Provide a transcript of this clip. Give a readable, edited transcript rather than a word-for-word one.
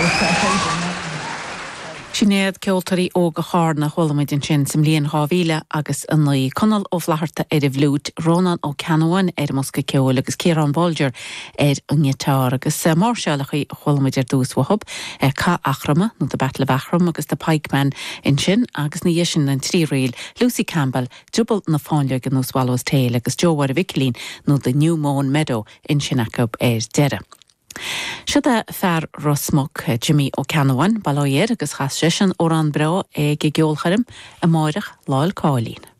Sinéad ceoltarí ó go chána cholamid an sin sem líon hábhíle agus an naí conal ó bhlaharta ar a bhlút Rónan ó Canavan ar Mosca ceol agus Ciarán Bolger ar an Gheatár agus mar sealachaí cholamid ar dús wahab cá achrama nó de Battle of Achram agus de Pikeman in sin agus ní sin an trí réil Lucy Campbell dúbal na fáinle gan nó Swallows Tail agus Joe Warwick-Lín nó de New Moon Meadow in sin acab ar deire. Siad fear Rosmog Jimmy ó Canavan, Balóir agus chas sin ó an bra ag geolcharim a máireach láil Cáilín.